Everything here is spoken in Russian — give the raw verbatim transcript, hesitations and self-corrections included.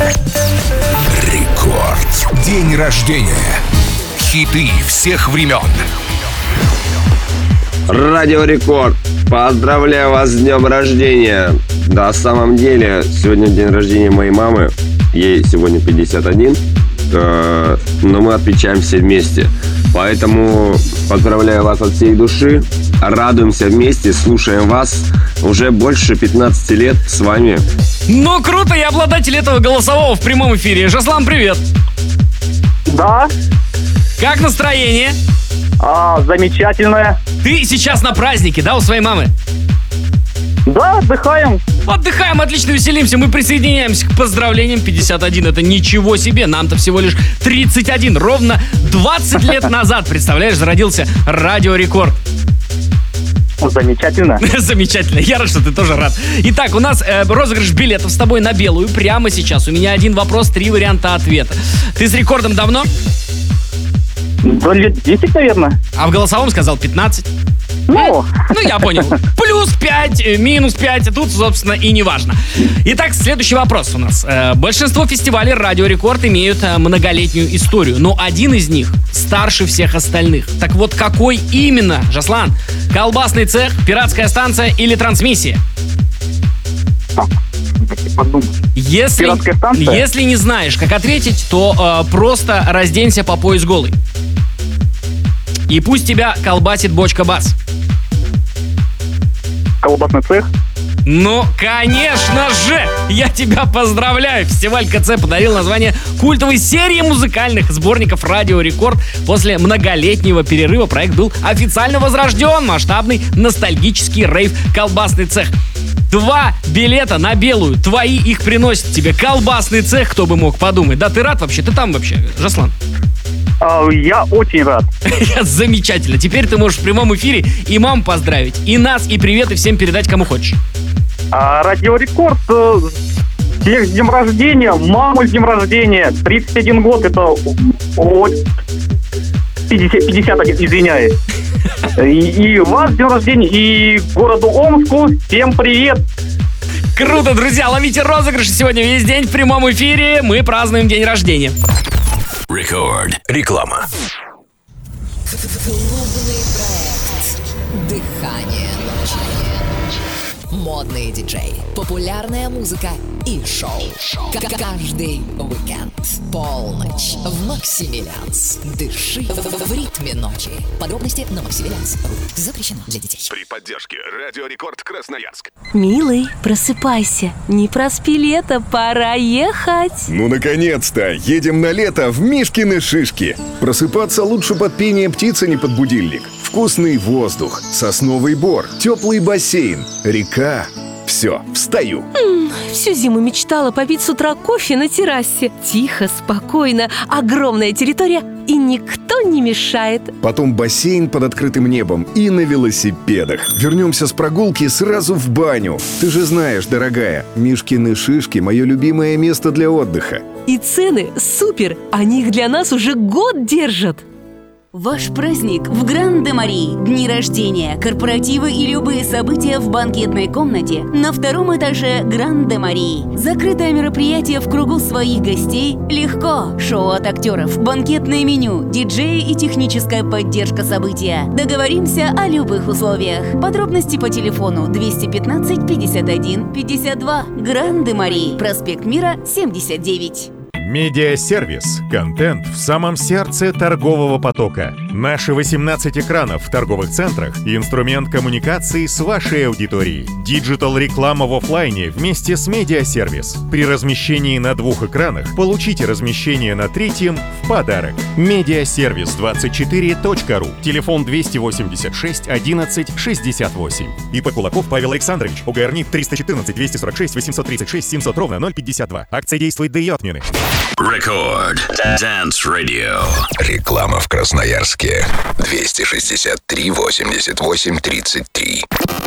Рекорд. День рождения. Хиты всех времен. Радио Рекорд. Поздравляю вас с днем рождения. Да, на самом деле, сегодня день рождения моей мамы. Ей сегодня пятьдесят один. Э, но мы отмечаем все вместе. Поэтому поздравляю вас от всей души. Радуемся вместе, слушаем вас. Уже больше пятнадцати лет с вами. Ну, круто, я обладатель этого голосового в прямом эфире. Жаслан, привет. Да. Как настроение? А, замечательное. Ты сейчас на празднике, да, у своей мамы? Да, отдыхаем. Отдыхаем, отлично веселимся. Мы присоединяемся к поздравлениям. пятьдесят один, это ничего себе. Нам-то всего лишь тридцать один. Ровно двадцать лет назад, представляешь, зародился Радио Рекорд. Замечательно. Замечательно, я рад, что ты тоже рад. Итак, у нас э, розыгрыш билетов с тобой на белую прямо сейчас. У меня один вопрос, три варианта ответа. Ты с рекордом давно? Да лет десять, наверное. А в голосовом сказал пятнадцать. Ну, Ну, я понял. Плюс пять, минус пять, тут, собственно, и не важно. Итак, следующий вопрос у нас. Э, Большинство фестивалей Радио Рекорд имеют э, многолетнюю историю, но один из них старше всех остальных. Так вот, какой именно, Жаслан? Колбасный цех, пиратская станция или трансмиссия? подумай. Если, Пиратская станция? если не знаешь, как ответить, то э, просто разденься по пояс голый. И пусть тебя колбасит бочка бас. Колбасный цех. Ну, конечно же! Я тебя поздравляю! Фестиваль КЦ подарил название культовой серии музыкальных сборников Радио Рекорд. После многолетнего перерыва проект был официально возрожден. Масштабный ностальгический рейв «Колбасный цех». Два билета на белую. Твои их приносит тебе колбасный цех, кто бы мог подумать. Да, ты рад вообще? Ты там вообще, Жаслан? А, я очень рад. Замечательно. Теперь ты можешь в прямом эфире и маму поздравить, и нас, и привет, и всем передать, кому хочешь. А, Радио Рекорд. э, Всех с днем рождения. Маму с днем рождения. тридцать один год. Это о, пятьдесят, пятьдесят один, извиняюсь. И, и вас с днем рождения. И городу Омску. Всем привет. Круто, друзья, ловите розыгрыши сегодня весь день в прямом эфире. Мы празднуем день рождения. Рекорд. Реклама. Клубный проект «Дыхание ночи». Модные диджеи, популярная музыка и шоу. К- Каждый уикенд. Полночь в Максимилианс. Дыши в ритме ночи. Подробности на Максимилианс точка ру. Запрещено для детей. При поддержке Радио Рекорд Красноярск. Милый, просыпайся. Не проспи лето, пора ехать. Ну, наконец-то! Едем на лето в Мишкины шишки. Просыпаться лучше под пение птицы, не под будильник. Вкусный воздух, сосновый бор, теплый бассейн, река. Все, встаю. Всю зиму мечтала попить с утра кофе на террасе. Тихо, спокойно, огромная территория, и никто не мешает. Потом бассейн под открытым небом и на велосипедах. Вернемся с прогулки сразу в баню. Ты же знаешь, дорогая, Мишкины шишки – мое любимое место для отдыха. И цены супер, они их для нас уже год держат. Ваш праздник в Гран-де-Мари. Дни рождения, корпоративы и любые события в банкетной комнате на втором этаже Гран-де-Мари. Закрытое мероприятие в кругу своих гостей легко. Шоу от актеров, банкетное меню, диджеи и техническая поддержка события. Договоримся о любых условиях. Подробности по телефону двести пятнадцать пятьдесят один пятьдесят два. Гран-де-Мари. Проспект Мира, семьдесят девять. Медиасервис. Контент в самом сердце торгового потока. Наши восемнадцать экранов в торговых центрах – инструмент коммуникации с вашей аудиторией. Диджитал-реклама в офлайне вместе с Медиасервис. При размещении на двух экранах получите размещение на третьем в подарок. Медиасервис двадцать четыре точка ру. Телефон двести восемьдесят шесть одиннадцать шестьдесят восемь. ИП Кулаков Павел Александрович. ОГРНИК триста четырнадцать двести сорок шесть восемьсот тридцать шесть семьсот ровно ноль пятьдесят два. Акция действует до ее отмены. Рекорд. Dance Radio. Реклама в Красноярске. двести шестьдесят три восемьдесят восемь тридцать три.